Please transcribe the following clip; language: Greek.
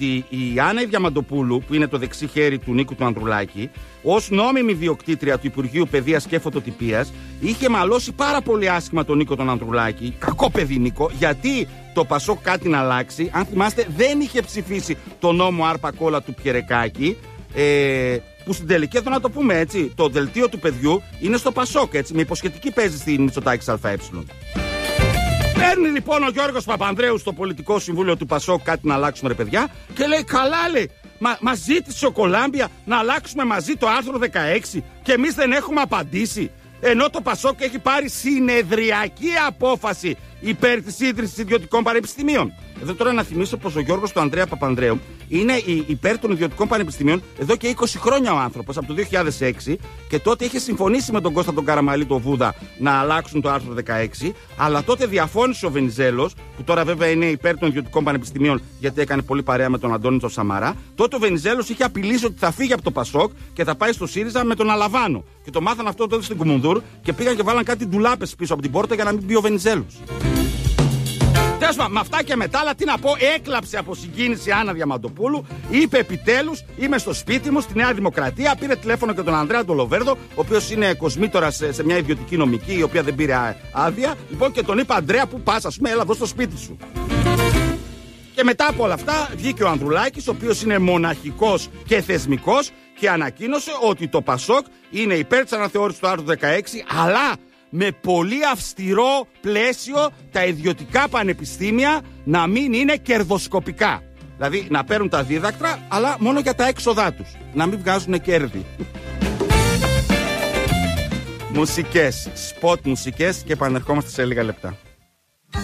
ότι η Άννα Διαμαντοπούλου, που είναι το δεξί χέρι του Νίκου του Ανδρουλάκη, ως νόμιμη διοκτήτρια του Υπουργείου Παιδείας και Φωτοτυπίας, είχε μαλώσει πάρα πολύ άσχημα τον Νίκο τον Ανδρουλάκη. Κακό παιδί Νίκο, γιατί το Πασόκ κάτι να αλλάξει. Αν θυμάστε, δεν είχε ψηφίσει το νόμο Άρπα Κόλλα του Πιερεκάκη. Που στην τελική, εδώ να το πούμε έτσι, το δελτίο του παιδιού είναι στο Πασόκ, έτσι, με υποσχετική παίζει στη Μητσοτάκης ΑΕ. Παίρνει λοιπόν ο Γιώργος Παπανδρέου στο πολιτικό συμβούλιο του Πασόκ κάτι να αλλάξουμε, ρε παιδιά, και λέει: καλά, λέει, μας ζήτησε ο Κολάμπια να αλλάξουμε μαζί το άρθρο 16 και εμείς δεν έχουμε απαντήσει. Ενώ το Πασόκ έχει πάρει συνεδριακή απόφαση υπέρ της ίδρυσης ιδιωτικών πανεπιστημίων. Εδώ τώρα να θυμίσω πως ο Γιώργος του Ανδρέα Παπανδρέου είναι υπέρ των ιδιωτικών πανεπιστημίων εδώ και 20 χρόνια ο άνθρωπος, από το 2006, και τότε είχε συμφωνήσει με τον Κώστα τον Καραμαλή, τον Βούδα, να αλλάξουν το άρθρο 16, αλλά τότε διαφώνησε ο Βενιζέλος, που τώρα βέβαια είναι υπέρ των ιδιωτικών πανεπιστημίων γιατί έκανε πολύ παρέα με τον Αντώνη τον Σαμαρά. Τότε ο Βενιζέλος είχε απειλήσει ότι θα φύγει από το Πασόκ και θα πάει στο ΣΥΡΙΖΑ με τον Αλαβάνο. Και το μάθαν αυτό τότε στην Κουμουνδούρ και πήγαν και βάλαν κάτι ντουλάπες πίσω από την πόρτα για να μην μπει ο Βενιζέλος. Με αυτά και μετά, αλλά τι να πω, έκλαψε από συγκίνηση η Άννα Διαμαντοπούλου. Είπε επιτέλους: είμαι στο σπίτι μου, στη Νέα Δημοκρατία. Πήρε τηλέφωνο και τον Ανδρέα τον Λοβέρδο, ο οποίος είναι κοσμήτορας σε μια ιδιωτική νομική, η οποία δεν πήρε άδεια. Λοιπόν, και τον είπε: Ανδρέα, πού πας, ας πούμε, έλα εδώ στο σπίτι σου. Και μετά από όλα αυτά βγήκε ο Ανδρουλάκης, ο οποίος είναι μοναχικός και θεσμικός, και ανακοίνωσε ότι το Πασόκ είναι υπέρ της αναθεώρησης του άρθρου 16, αλλά με πολύ αυστηρό πλαίσιο τα ιδιωτικά πανεπιστήμια να μην είναι κερδοσκοπικά. Δηλαδή να παίρνουν τα δίδακτρα, αλλά μόνο για τα έξοδά τους. Να μην βγάζουν κέρδη. Μουσικές, σποτ μουσικές, και επανερχόμαστε σε λίγα λεπτά.